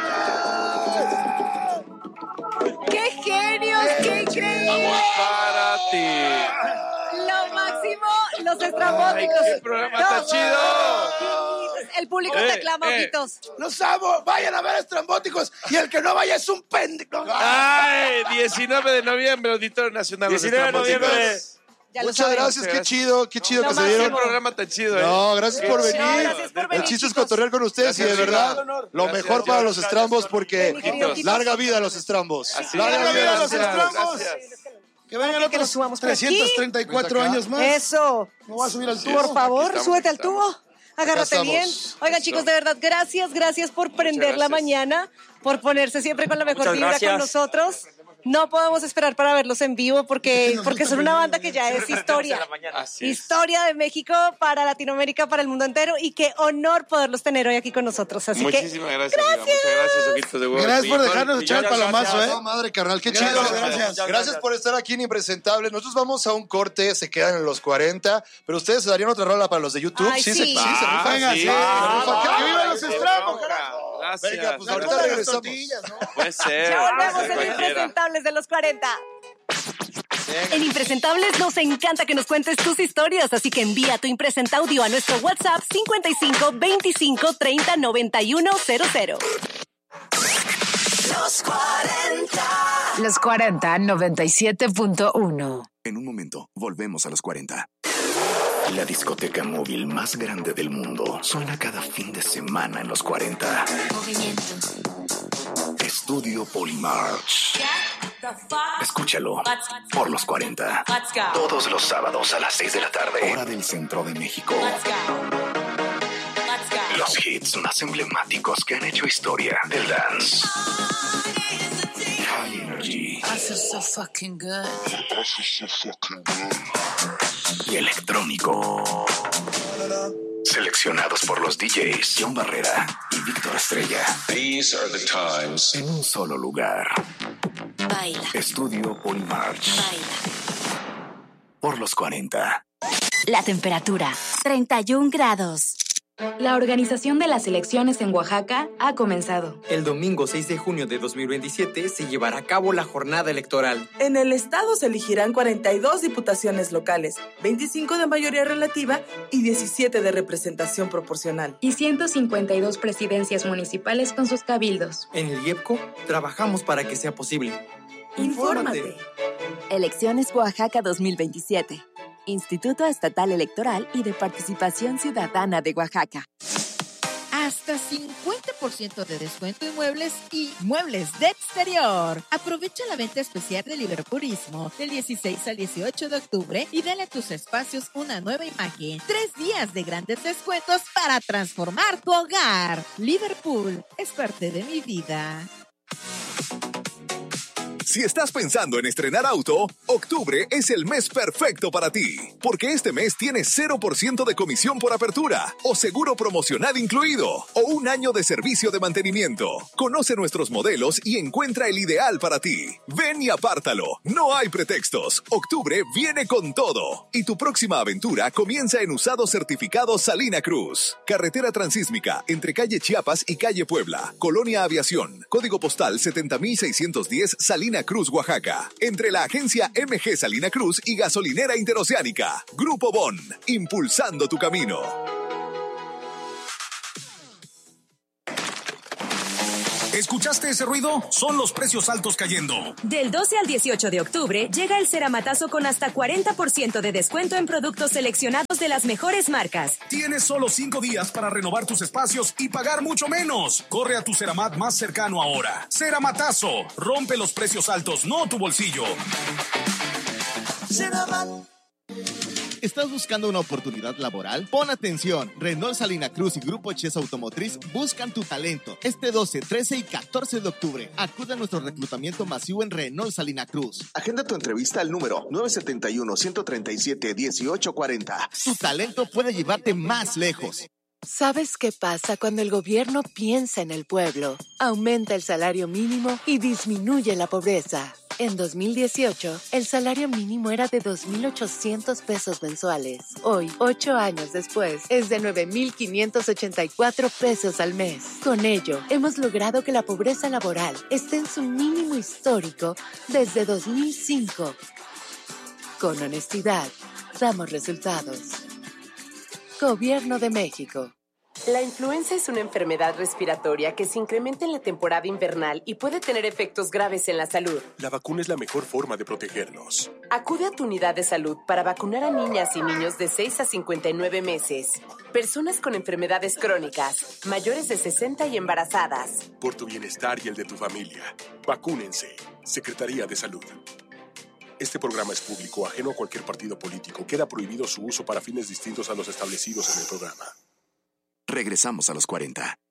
¡Qué genios! ¡Qué increíble! Para ti. Lo máximo, los estrambóticos. ¡Qué programa tan chido! El público te aclama, ojitos. ¡Los amo! ¡Vayan a ver Estrambóticos! Y el que no vaya es un pendejo. ¡Ay! 19 de noviembre, Auditorio Nacional. 19 de noviembre. Muchas gracias, qué chido que se dieron. Un programa tan chido, No, gracias por venir. Gracias por venir, El chiste es chicos. cotorrear con ustedes y de verdad lo mejor para los estrambos porque larga vida a los estrambos. Larga vida a los estrambos. Que vengan Que nos otros subamos por aquí. 334 años más. Eso. No voy a subir al tubo. Por favor, súbete al tubo. Agárrate Acá bien. estamos. Oigan, chicos, de verdad, gracias por prender la mañana, por ponerse siempre con la mejor Muchas vibra gracias. con nosotros. No podemos esperar para verlos en vivo porque son una banda que ya es historia. Así es. Historia de México para Latinoamérica, para el mundo entero. Y qué honor poderlos tener hoy aquí con nosotros. Así Muchísimas gracias. Amiga. Muchas gracias, ojitos de huevo. Gracias por dejarnos Y echar el muchas palomazo, gracias. No, madre, carnal, qué Gracias, chido. gracias. Gracias por estar aquí en Impresentables. Nosotros vamos a un corte, se quedan en los 40, pero ustedes se darían otra rola para los de YouTube. Ay, sí. se rifan. Venga, sí. ¡Que vivan los estrambos, carajo! Gracias. Venga, pues ahorita regresamos. Puede ser. Ya volvemos en Cualquiera. Impresentables de los 40. En Impresentables nos encanta que nos cuentes tus historias, así que envía tu impresenta audio a nuestro WhatsApp 55 25 30 91 00. Los 40. Los 40 97.1. En un momento, volvemos a los 40. La discoteca móvil más grande del mundo suena cada fin de semana en los 40. Estudio Polymarch. Escúchalo por los 40. Todos los sábados a las 6 de la tarde. Hora del centro de México. Los hits más emblemáticos que han hecho historia del dance. High Energy. I feel so fucking good. Y electrónico. Seleccionados por los DJs John Barrera y Víctor Estrella. These are the times. En un solo lugar. Baila. Estudio Polymarch. Por los 40. La temperatura, 31 grados. La organización de las elecciones en Oaxaca ha comenzado. El domingo 6 de junio de 2027 se llevará a cabo la jornada electoral. En el estado se elegirán 42 diputaciones locales, 25 de mayoría relativa y 17 de representación proporcional. Y 152 presidencias municipales con sus cabildos. En el IEPCO trabajamos para que sea posible. Infórmate. Elecciones Oaxaca 2027. Instituto Estatal Electoral y de Participación Ciudadana de Oaxaca. Hasta 50% de descuento en muebles y muebles de exterior. Aprovecha la venta especial de Liverpurismo del 16 al 18 de octubre y dale a tus espacios una nueva imagen. 3 días de grandes descuentos para transformar tu hogar. Liverpool es parte de mi vida. Si estás pensando en estrenar auto, octubre es el mes perfecto para ti, porque este mes tienes 0% de comisión por apertura, o seguro promocional incluido, o un año de servicio de mantenimiento. Conoce nuestros modelos y encuentra el ideal para ti. Ven y apártalo, no hay pretextos. Octubre viene con todo, y tu próxima aventura comienza en Usados Certificados Salina Cruz. Carretera transísmica entre calle Chiapas y calle Puebla, Colonia Aviación, código postal 70610 Salina Cruz, Oaxaca. Entre la agencia MG Salina Cruz y Gasolinera Interoceánica. Grupo Bon, impulsando tu camino. ¿Escuchaste ese ruido? Son los precios altos cayendo. Del 12 al 18 de octubre llega el ceramatazo con hasta 40% de descuento en productos seleccionados de las mejores marcas. Tienes solo 5 días para renovar tus espacios y pagar mucho menos. Corre a tu Ceramat más cercano ahora. Ceramatazo. Rompe los precios altos, no tu bolsillo. Ceramat. ¿Estás buscando una oportunidad laboral? Pon atención. Renault Salina Cruz y Grupo Chess Automotriz buscan tu talento. Este 12, 13 y 14 de octubre. Acude a nuestro reclutamiento masivo en Renault Salina Cruz. Agenda tu entrevista al número 971-137-1840. Tu talento puede llevarte más lejos. ¿Sabes qué pasa cuando el gobierno piensa en el pueblo? Aumenta el salario mínimo y disminuye la pobreza. En 2018, el salario mínimo era de 2,800 pesos mensuales. Hoy, 8 años después, es de 9,584 pesos al mes. Con ello, hemos logrado que la pobreza laboral esté en su mínimo histórico desde 2005. Con honestidad, damos resultados. Gobierno de México. La influenza es una enfermedad respiratoria que se incrementa en la temporada invernal y puede tener efectos graves en la salud. La vacuna es la mejor forma de protegernos. Acude a tu unidad de salud para vacunar a niñas y niños de 6 a 59 meses, personas con enfermedades crónicas, mayores de 60 y embarazadas. Por tu bienestar y el de tu familia, vacúnense. Secretaría de Salud. Este programa es público, ajeno a cualquier partido político. Queda prohibido su uso para fines distintos a los establecidos en el programa. Regresamos a los 40.